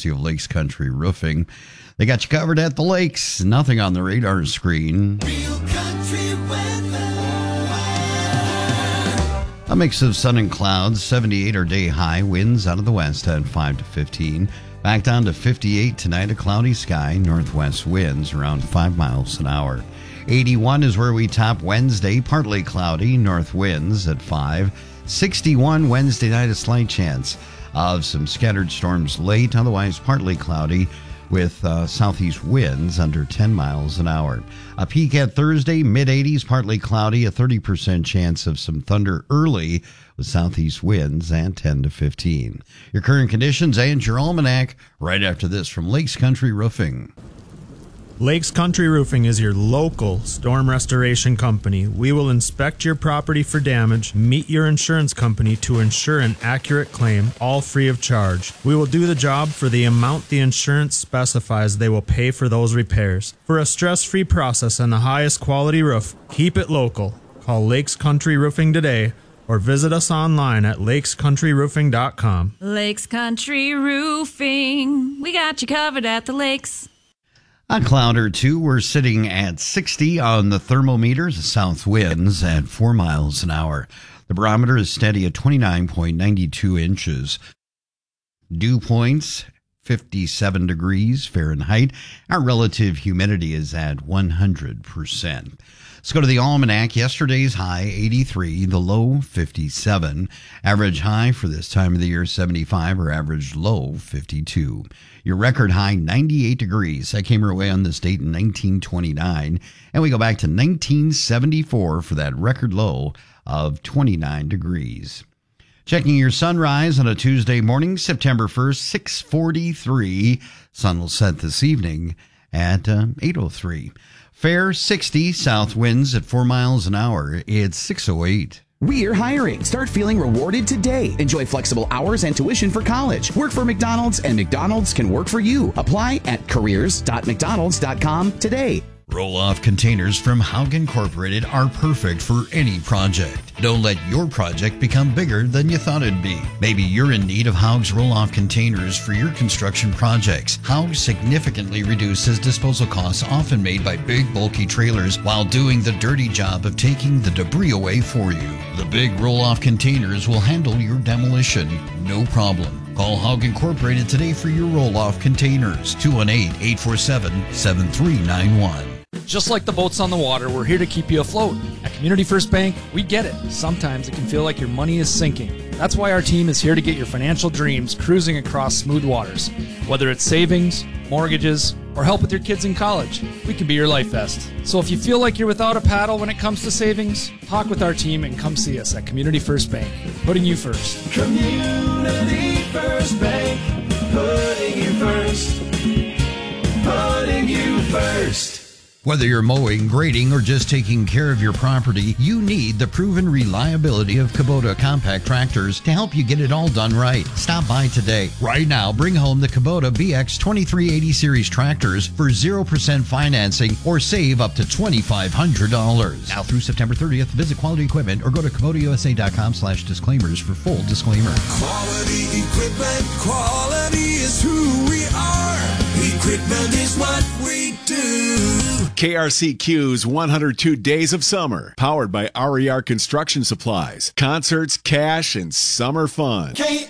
courtesy of Lakes Country Roofing. They got you covered at the lakes. Nothing on the radar screen. Real country weather. A mix of sun and clouds. 78 our day high. Winds out of the west at 5 to 15. Back down to 58 tonight. A cloudy sky. Northwest winds around 5 miles an hour. 81 is where we top Wednesday. Partly cloudy. North winds at 5. 61 Wednesday night. A slight chance of some scattered storms late. Otherwise partly cloudy with southeast winds under 10 miles an hour. A peak at Thursday, mid-80s, partly cloudy, a 30% chance of some thunder early with southeast winds and 10 to 15. Your current conditions and your almanac right after this from Lakes Country Roofing. Lakes Country Roofing is your local storm restoration company. We will inspect your property for damage, meet your insurance company to ensure an accurate claim, all free of charge. We will do the job for the amount the insurance specifies they will pay for those repairs. For a stress-free process and the highest quality roof, keep it local. Call Lakes Country Roofing today or visit us online at lakescountryroofing.com. Lakes Country Roofing. We got you covered at the lakes. A cloud or two. We're sitting at 60 on the thermometers. South winds at 4 miles an hour. The barometer is steady at 29.92 inches. Dew points, 57 degrees Fahrenheit. Our relative humidity is at 100%. Let's go to the almanac. Yesterday's high, 83. The low, 57. Average high for this time of the year, 75. Or average low, 52. Your record high, 98 degrees. That came our way on this date in 1929. And we go back to 1974 for that record low of 29 degrees. Checking your sunrise on a Tuesday morning, September 1st, 6:43. Sun will set this evening at 8:03. Fair 60, south winds at 4 miles an hour. It's 6:08. We're hiring. Start feeling rewarded today. Enjoy flexible hours and tuition for college. Work for McDonald's and McDonald's can work for you. Apply at careers.mcdonalds.com today. Roll-off containers from Haug Incorporated are perfect for any project. Don't let your project become bigger than you thought it'd be. Maybe you're in need of Haug's roll-off containers for your construction projects. Haug significantly reduces disposal costs often made by big, bulky trailers while doing the dirty job of taking the debris away for you. The big roll-off containers will handle your demolition, no problem. Call Haug Incorporated today for your roll-off containers. 218-847-7391. Just like the boats on the water, we're here to keep you afloat. At Community First Bank, we get it. Sometimes it can feel like your money is sinking. That's why our team is here to get your financial dreams cruising across smooth waters. Whether it's savings, mortgages, or help with your kids in college, we can be your life vest. So if you feel like you're without a paddle when it comes to savings, talk with our team and come see us at Community First Bank, putting you first. Community First Bank, putting you first. Putting you first. Whether you're mowing, grading, or just taking care of your property, you need the proven reliability of Kubota compact tractors to help you get it all done right. Stop by today. Right now, bring home the Kubota BX 2380 series tractors for 0% financing or save up to $2,500. Now through September 30th, visit Quality Equipment or go to KubotaUSA.com/disclaimers for full disclaimer. Quality equipment, quality is who we are. Equipment is what we do. KRCQ's 102 Days of Summer, powered by RER Construction Supplies. Concerts, cash, and summer fun. KRCQ.